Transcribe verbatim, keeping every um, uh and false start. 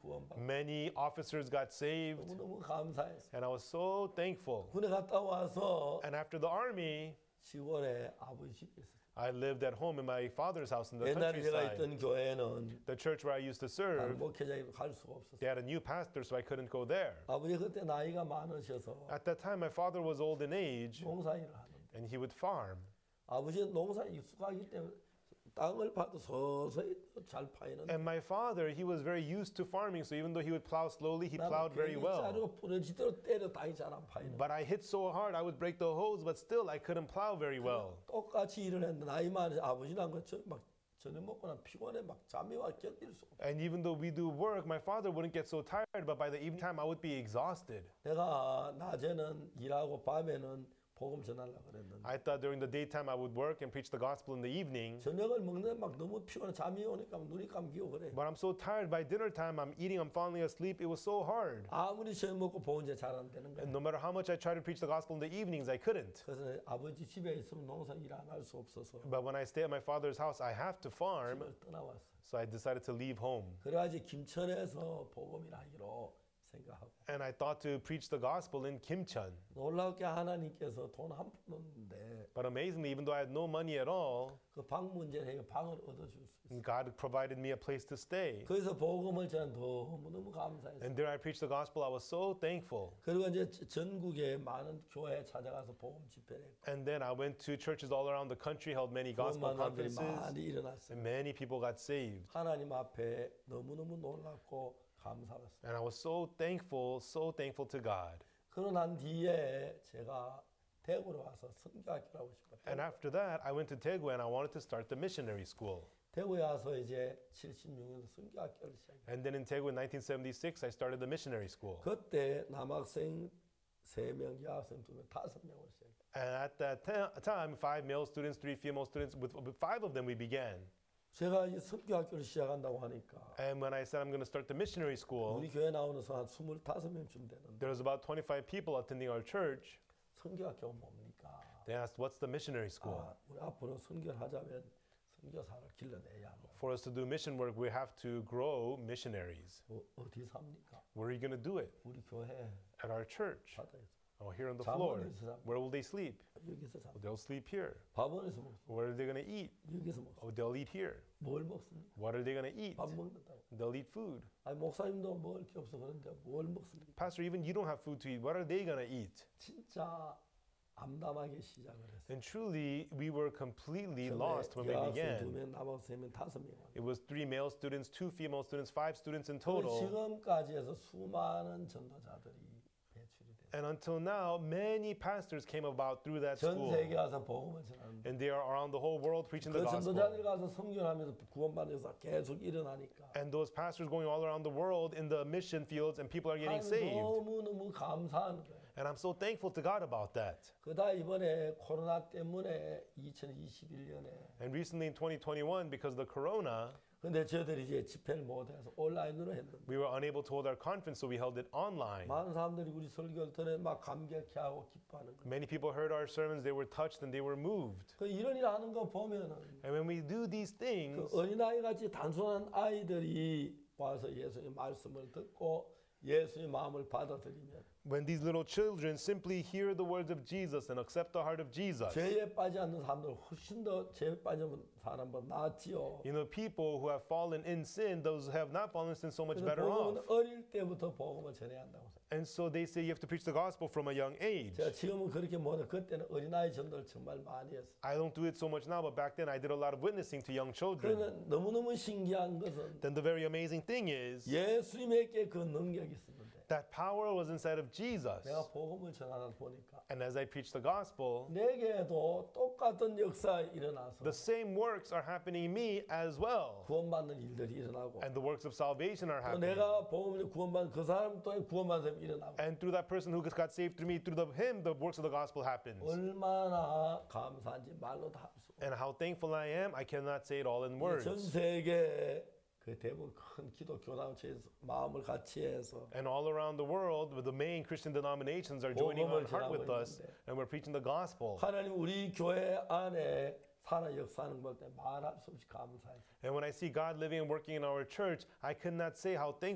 구원받고 Many officers got saved, 너무너무 감사했어요. and I was so thankful. 군에 갔다 와서 And after the army, 시골에 아버지 집에 있었어요. I lived at home in my father's house in the 옛날에 제가 countryside. 있던 교회는 The church where I used to 다른 serve, 목회자가 갈 수가 없었어요. they had a new pastor, so I couldn't go there. 아버지 그때 나이가 많으셔서 At that time, my father was old in age, 농사일을 하는데 and he would farm. 아버지는 농사에 익숙하기 때문에 땅을 파도 서서히 잘 파이는 And my father, he was very used to farming, so even though he would plow slowly, he plowed very well. 자르고 부러지도록 때려 땅이 잘 안 파이는 But I hit so hard, I would break the hose, but still I couldn't plow very well. 똑같이 일을 했는데 나이 많은 아버지랑 그막 저녁 먹고 난 피곤해 막 잠이 와 견딜 수 없어. And even though we do work, my father wouldn't get so tired, but by the evening time, I would be exhausted. 내가 낮에는 일하고 밤에는 복음 전하려고 그랬는데 I thought during the daytime I would work and preach the gospel in the evening. 저녁을 먹는데 막 너무 피곤해 잠이 오니까 눈이 감기고 그래. But I'm so tired by dinner time, I'm eating, I'm falling asleep. It was so hard. 아무리 저녁 먹고 보은제 잘 안 되는 거야. And no matter how much I tried to preach the gospel in the evenings, I couldn't. 그래서 아버지 집에 있으면 농사 일 안 할 수 없어서 But when I stay at my father's house, I have to farm. 집을 떠나왔어. So I decided to leave home. 그래가지고 김천에서 복음을 하기로 생각하고 And I thought to preach the gospel in Kimcheon. 놀랍게 하나님께서 돈 한 푼 없는데 But amazingly, even though I had no money at all, 그 방 문제를 해서 방을 얻어줄 수 있어. God provided me a place to stay. 거기서 복음을 저는 너무너무 감사했어요. And there I preached the gospel. I was so thankful. 그리고 이제 전국에 많은 교회에 찾아가서 복음 집회를 했고 And then I went to churches all around the country, held many gospel 만남들이 conferences, 많이 일어났어요. and many people got saved. 하나님 앞에 너무너무 놀랍고 감사했어요. And I was so thankful, so thankful to God. 그러고 난 뒤에 제가 대구로 와서 선교학교를 하고 싶어요. And after that, I went to Daegu and I wanted to start the missionary school. 대구에 와서 이제 칠십육 년도 선교학교를 시작했어요. And then in Daegu in nineteen seventy-six, I started the missionary school. 그때 남학생 세 명, 여학생 두 명, 다섯 명을 시작했어요. And at that ta- time, five male students, three female students, with, with five of them we began. 제가 이 선교학교를 시작한다고 하니까 And when I said I'm going to start the missionary school, 우리 교회 나오는 사람 한 스물다섯 명쯤 되는데 there was about twenty-five people attending our church. 선교학교가 뭡니까? They asked, what's the missionary school? 아, 우리 앞으로 선교를 하자면 선교사를 길러내야 뭐 For us to do mission work, we have to grow missionaries. 어, 어디서 합니까? Where are you going to do it? 우리 교회 At our church. 바다에서 Oh, here on the 잠은 floor. 어디서 잡- Where will they sleep? 여기서 잡. They'll sleep here. 밥은 어디서 먹어? Where are they going to eat? 여기서 먹어. Oh, they'll eat here. 뭘 먹습니까? What are they going to eat? 밥 먹는다고. They'll eat food. 아니 목사님도 먹을 게 없어 그런데 뭘 먹습니까? Pastor, even you don't have food to eat. What are they going to eat? 진짜 암담하게 시작을 했어요. And truly, we were completely lost when we 여학생 두 began. 명, 남학생 세 명, 다섯 명. It was three male students, two female students, five students in 그리고 total. 지금까지 해서 수많은 전도자들이 배출이 됐어요. And until now, many pastors came about through that 전 school. 세계 가서 복음을 전하는데 And they are around the whole world preaching the 그 전도자들 gospel. 가서 선교하면서 구원받는 역사 계속 일어나니까 And those pastors going all around the world in the mission fields and people are getting saved. 너무너무 감사한 거예요. And I'm so thankful to God about that. 그다 이번에 코로나 때문에 이천이십일 년에 And recently in twenty twenty-one, because of the corona, 근데 저희들이 이제 집회를 못해서 온라인으로 했는데 we were unable to hold our conference, so we held it online. 많은 사람들이 우리 설교를 들어 막 감격해하고 기뻐하는 거예요. Many people heard our sermons, they were touched and they were moved. 그 이런 일 하는 거 보면은 And when we do these 그 things, 어린아이 같이 단순한 아이들이 와서 예수님 말씀을 듣고 예수의 마음을 받아들이면 when these little children simply hear the words of Jesus and accept the heart of Jesus, 죄에 빠지 않는 사람들 훨씬 더 죄에 빠진 사람보다 낫지요. you know, people who have fallen in sin, those who have not fallen in sin, so much 그래서 better 복음은 off. 어릴 때부터 복음을 전해야 한다고 생각해요. And so they say you have to preach the gospel from a young age. 제가 지금은 그렇게 못해. 그때는 어린아이 전도를 정말 많이 했어요. I don't do it so much now, but back then I did a lot of witnessing to young children. 그러면 너무너무 신기한 것은 Then the very amazing thing is 예수님에게 그 능력이 있었는데 that power was inside of Jesus. 내가 복음을 전하다 보니까 And as I preach the gospel, 내게도 똑같은 역사가 일어나서 the same works are happening in me as well. 구원받는 일들이 일어나고 And the works of salvation are 또 happening. 내가 복음을 구원받는 그 사람 또한 구원받는 사람이 일어나고 And through that person who got saved through me, through the, him, the works of the gospel happens. 얼마나 감사한지 말로 다 할 수 없어요. And how thankful I am, I cannot say it all in words. 전 세계 그 대부분 큰 기독 교단체에서 마음을 같이 해서 And all around the world, the main Christian denominations are joining on heart with us, and we're preaching the gospel. 하나님 우리 교회 안에 살아 역사하는 걸 때 말할 수 없이 감사해요. And when I see God living and working in our church, I could not say how thankful